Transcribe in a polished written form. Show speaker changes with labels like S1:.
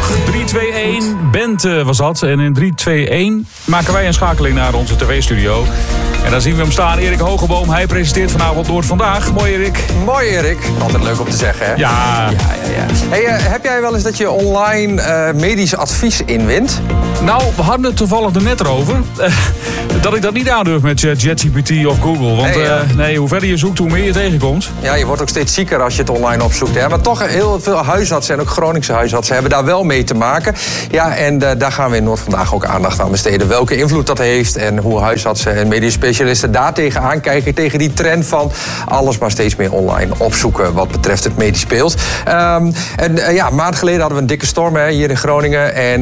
S1: 3-2-1, Bente was dat. En in 3-2-1 maken wij een schakeling naar onze tv-studio. En daar zien we hem staan, Erik Hogeboom. Hij presenteert vanavond Noord Vandaag. Mooi, Erik.
S2: Mooi, Erik. Altijd leuk om te zeggen, hè?
S1: Ja.
S2: Hey, heb jij wel eens dat je online medisch advies inwint?
S1: Nou, we hadden het toevallig er net over. Dat ik dat niet aandurf met ChatGPT of Google. Want hoe verder je zoekt, hoe meer je tegenkomt.
S2: Ja, je wordt ook steeds zieker als je het online opzoekt. Hè? Maar toch heel veel huisartsen en ook Groningse huisartsen hebben daar wel mee te maken. Ja, en daar gaan we in Noord Vandaag ook aandacht aan besteden. Welke invloed dat heeft en hoe huisartsen en medisch specialisten daar tegenaan kijken. Tegen die trend van alles maar steeds meer online opzoeken wat betreft het medisch beeld. Een maand geleden hadden we een dikke storm hier in Groningen. En